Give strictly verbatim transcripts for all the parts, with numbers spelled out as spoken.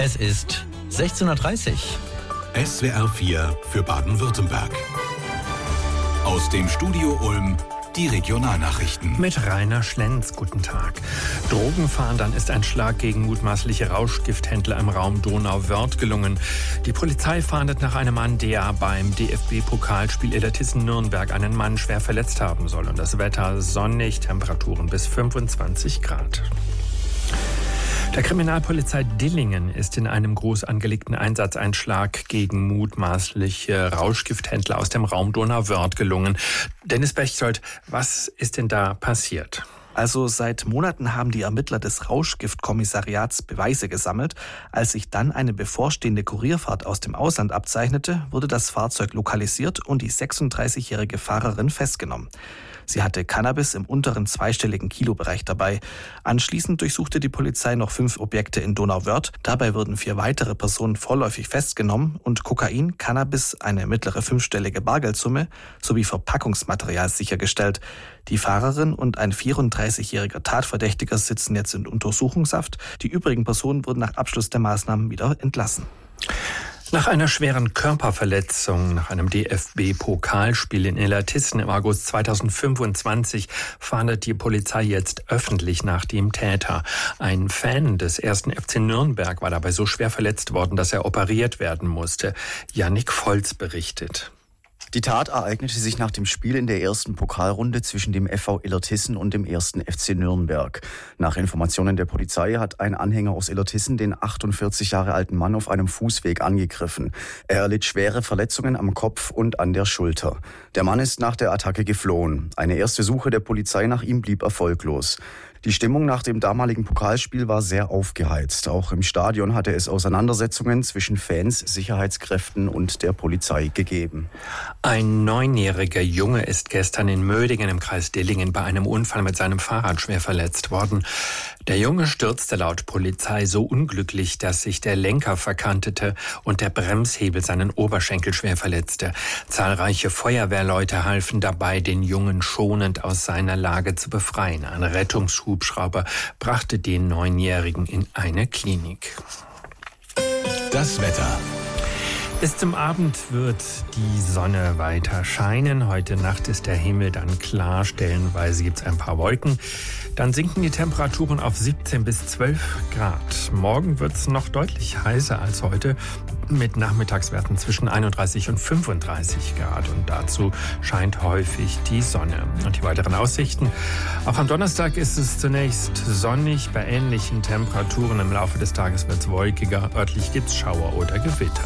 Es ist sechzehn Uhr dreißig. S W R vier für Baden-Württemberg. Aus dem Studio Ulm die Regionalnachrichten. Mit Rainer Schlenz, guten Tag. Drogenfahndern ist ein Schlag gegen mutmaßliche Rauschgifthändler im Raum Donauwörth gelungen. Die Polizei fahndet nach einem Mann, der beim D F B-Pokalspiel Illertissen-Nürnberg einen Mann schwer verletzt haben soll. Und das Wetter sonnig, Temperaturen bis fünfundzwanzig Grad. Der Kriminalpolizei Dillingen ist in einem groß angelegten Einsatz ein Schlag gegen mutmaßliche Rauschgifthändler aus dem Raum Donauwörth gelungen. Dennis Bechtold, was ist denn da passiert? Also seit Monaten haben die Ermittler des Rauschgiftkommissariats Beweise gesammelt. Als sich dann eine bevorstehende Kurierfahrt aus dem Ausland abzeichnete, wurde das Fahrzeug lokalisiert und die sechsunddreißigjährige Fahrerin festgenommen. Sie hatte Cannabis im unteren zweistelligen Kilobereich dabei. Anschließend durchsuchte die Polizei noch fünf Objekte in Donauwörth. Dabei wurden vier weitere Personen vorläufig festgenommen und Kokain, Cannabis, eine mittlere fünfstellige Bargeldsumme sowie Verpackungsmaterial sichergestellt. Die Fahrerin und ein vierunddreißigjähriger Tatverdächtiger sitzen jetzt in Untersuchungshaft. Die übrigen Personen wurden nach Abschluss der Maßnahmen wieder entlassen. Nach einer schweren Körperverletzung nach einem D F B-Pokalspiel in Illertissen im August zweitausendfünfundzwanzig fahndet die Polizei jetzt öffentlich nach dem Täter. Ein Fan des ersten F C Nürnberg war dabei so schwer verletzt worden, dass er operiert werden musste. Jannik Volz berichtet. Die Tat ereignete sich nach dem Spiel in der ersten Pokalrunde zwischen dem F V Illertissen und dem ersten F C Nürnberg. Nach Informationen der Polizei hat ein Anhänger aus Illertissen den achtundvierzig Jahre alten Mann auf einem Fußweg angegriffen. Er erlitt schwere Verletzungen am Kopf und an der Schulter. Der Mann ist nach der Attacke geflohen. Eine erste Suche der Polizei nach ihm blieb erfolglos. Die Stimmung nach dem damaligen Pokalspiel war sehr aufgeheizt. Auch im Stadion hatte es Auseinandersetzungen zwischen Fans, Sicherheitskräften und der Polizei gegeben. Ein neunjähriger Junge ist gestern in Mödingen im Kreis Dillingen bei einem Unfall mit seinem Fahrrad schwer verletzt worden. Der Junge stürzte laut Polizei so unglücklich, dass sich der Lenker verkantete und der Bremshebel seinen Oberschenkel schwer verletzte. Zahlreiche Feuerwehrleute halfen dabei, den Jungen schonend aus seiner Lage zu befreien. Ein Rettungshubschrauber brachte den Neunjährigen in eine Klinik. Das Wetter. Bis zum Abend wird die Sonne weiter scheinen. Heute Nacht ist der Himmel dann klar, stellenweise gibt es ein paar Wolken. Dann sinken die Temperaturen auf siebzehn bis zwölf Grad. Morgen wird es noch deutlich heißer als heute mit Nachmittagswerten zwischen einunddreißig und fünfunddreißig Grad. Und dazu scheint häufig die Sonne. Und die weiteren Aussichten. Auch am Donnerstag ist es zunächst sonnig. Bei ähnlichen Temperaturen im Laufe des Tages wird es wolkiger. Örtlich gibt es Schauer oder Gewitter.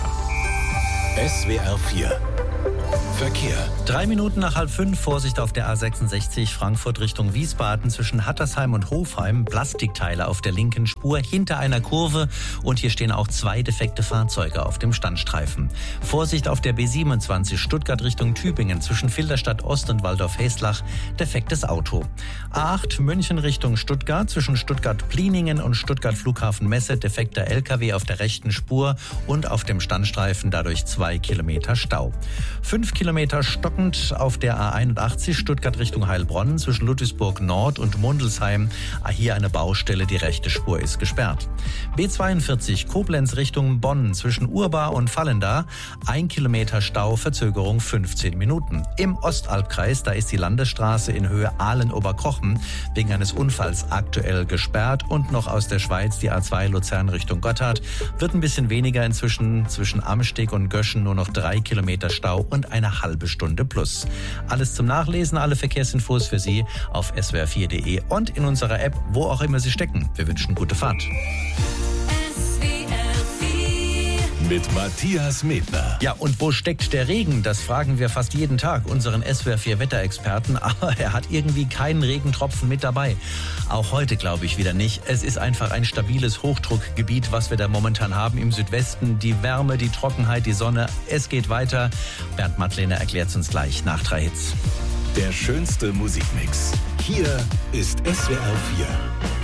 S W R vier Verkehr. Drei Minuten nach halb fünf, Vorsicht auf der A sechsundsechzig, Frankfurt Richtung Wiesbaden zwischen Hattersheim und Hofheim. Plastikteile auf der linken Spur hinter einer Kurve und hier stehen auch zwei defekte Fahrzeuge auf dem Standstreifen. Vorsicht auf der B siebenundzwanzig, Stuttgart Richtung Tübingen zwischen Filderstadt Ost und Waldorf-Heslach, defektes Auto. A acht, München Richtung Stuttgart zwischen Stuttgart-Pliningen und Stuttgart Flughafen Messe, defekter L K W auf der rechten Spur und auf dem Standstreifen dadurch zwei Kilometer Stau. Fünf Kilometer stockend auf der A einundachtzig Stuttgart Richtung Heilbronn zwischen Ludwigsburg Nord und Mundelsheim. Hier eine Baustelle, die rechte Spur ist gesperrt. B zweiundvierzig Koblenz Richtung Bonn zwischen Urbar und Vallendar. Ein Kilometer Stau, Verzögerung fünfzehn Minuten. Im Ostalbkreis, da ist die Landesstraße in Höhe Aalen-Oberkochen wegen eines Unfalls aktuell gesperrt. Und noch aus der Schweiz die A zwei Luzern Richtung Gotthard. Wird ein bisschen weniger inzwischen, zwischen Amsteg und Göschen nur noch drei Kilometer Stau und eine halbe Stunde plus. Alles zum Nachlesen, alle Verkehrsinfos für Sie auf s w r vier punkt d e und in unserer App, wo auch immer Sie stecken. Wir wünschen gute Fahrt. Mit Matthias Medner. Ja, und wo steckt der Regen? Das fragen wir fast jeden Tag unseren S W R vier Wetterexperten, aber er hat irgendwie keinen Regentropfen mit dabei. Auch heute glaube ich wieder nicht. Es ist einfach ein stabiles Hochdruckgebiet, was wir da momentan haben im Südwesten. Die Wärme, die Trockenheit, die Sonne, es geht weiter. Bernd Mattlehner erklärt es uns gleich nach drei Hits. Der schönste Musikmix. Hier ist S W R vier.